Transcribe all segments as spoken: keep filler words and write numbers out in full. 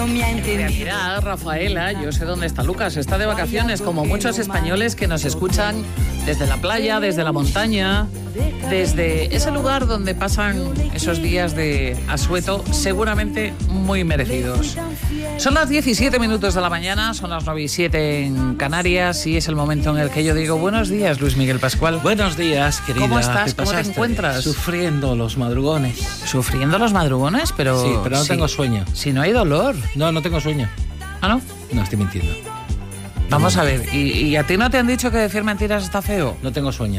no me ha entendido. En realidad, Rafaela, yo sé dónde está Lucas. Está de vacaciones, como muchos españoles que nos escuchan desde la playa, desde la montaña, desde ese lugar donde pasan esos días de asueto, seguramente muy merecidos. Son las diecisiete minutos de la mañana, son las nueve y siete en Canarias y es el momento en el que yo digo buenos días, Luis Miguel Pascual. Buenos días, querida. ¿Cómo estás? ¿Qué ¿Cómo te pasaste? encuentras? Sufriendo los madrugones. ¿Sufriendo los madrugones? Pero Sí, pero no si- tengo sueño. Si no hay dolor. No, no tengo sueño. ¿Ah, no? No, estoy mintiendo. Vamos a ver, ¿y, y a ti no te han dicho que decir mentiras está feo? No tengo sueño.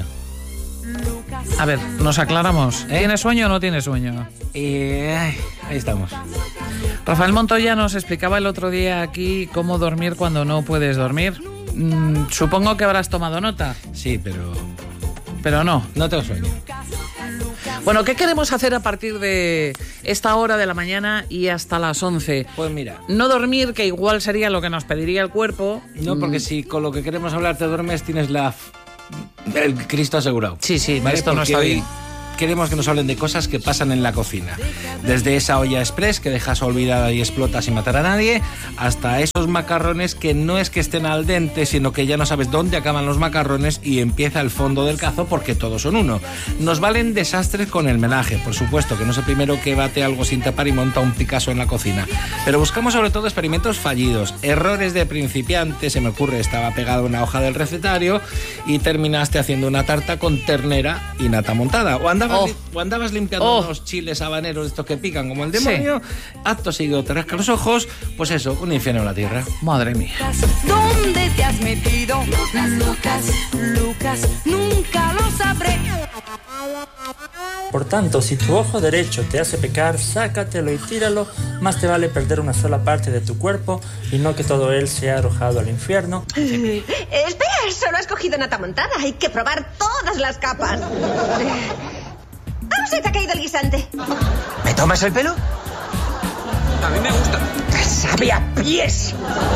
A ver, nos aclaramos. ¿Eh? ¿Tienes sueño o no tienes sueño? Eh, ay, ahí estamos. Rafael Montoya nos explicaba el otro día aquí cómo dormir cuando no puedes dormir. Mm, supongo que habrás tomado nota, Sí, pero pero no. no tengo sueño. Bueno, ¿qué queremos hacer a partir de esta hora de la mañana y hasta las once? Pues mira, No dormir, que igual sería lo que nos pediría el cuerpo. no, porque si con lo que queremos hablar te duermes, tienes la f- el Cristo asegurado. Sí, sí, ¿Vale? esto no Porque está hoy bien. queremos que nos hablen de cosas que pasan en la cocina. Desde esa olla express que dejas olvidada y explota sin matar a nadie, hasta esos macarrones que no es que estén al dente, sino que ya no sabes dónde acaban los macarrones y empieza el fondo del cazo porque todos son uno. Nos valen desastres con el menaje, por supuesto, que no es el primero que bate algo sin tapar y monta un Picasso en la cocina. Pero buscamos sobre todo experimentos fallidos, errores de principiante. Se me ocurre, estaba pegada una hoja del recetario y terminaste haciendo una tarta con ternera y nata montada. O andabas, Oh. li- o andabas limpiando Oh. unos chiles habaneros de estos que pican como el demonio, acto seguido te rascas los ojos, pues eso, un infierno en la tierra. Madre mía. ¿Dónde te has metido? Lucas, Lucas, nunca lo sabré. Por tanto, si tu ojo derecho te hace pecar, sácatelo y tíralo, más te vale perder una sola parte de tu cuerpo y no que todo él sea arrojado al infierno. Eh, espera, solo has cogido nata montada. Hay que probar todas las capas. ¡Ah, se te ha caído el guisante! ¿Me tomas el pelo? A mí me gusta. ¡Sabe a pies!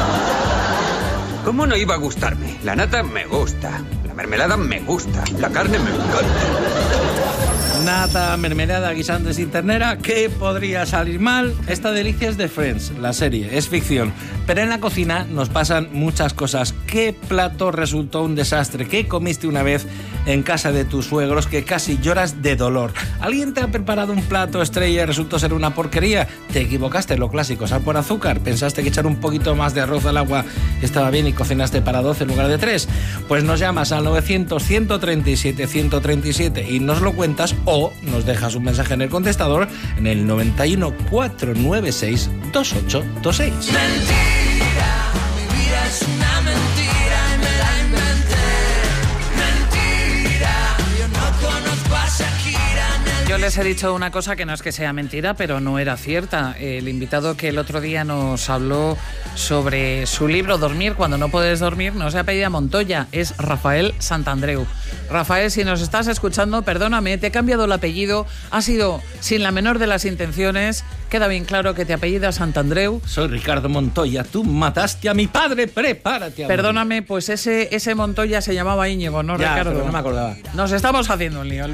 ¿Cómo no iba a gustarme? La nata me gusta. La mermelada me gusta. La carne me encanta. Nata, mermelada, guisantes y ternera, ¿qué podría salir mal? Esta delicia es de Friends, la serie, es ficción. Pero en la cocina nos pasan muchas cosas. ¿Qué plato resultó un desastre? ¿Qué comiste una vez en casa de tus suegros que casi lloras de dolor? ¿Alguien te ha preparado un plato estrella y resultó ser una porquería? Te equivocaste, lo clásico, sal por azúcar. ¿Pensaste que echar un poquito más de arroz al agua estaba bien y cocinaste para doce en lugar de tres? Pues nos llamas al novecientos, ciento treinta y siete, ciento treinta y siete y nos lo cuentas, o nos dejas un mensaje en el contestador en el noventa y uno, cuatrocientos noventa y seis, veintiocho veintiséis. Yo les he dicho una cosa que no es que sea mentira, pero no era cierta. El invitado que el otro día nos habló sobre su libro Dormir cuando no puedes dormir no se apellida Montoya, es Rafael Santandreu. Rafael, si nos estás escuchando, perdóname, te he cambiado el apellido, ha sido sin la menor de las intenciones. Queda bien claro que te apellidas Santandreu. Soy Ricardo Montoya, tú mataste a mi padre, prepárate a morir. Perdóname, pues ese, ese Montoya se llamaba Íñigo, ¿no, Ya, Ricardo? pero no me acordaba. Nos estamos haciendo un lío.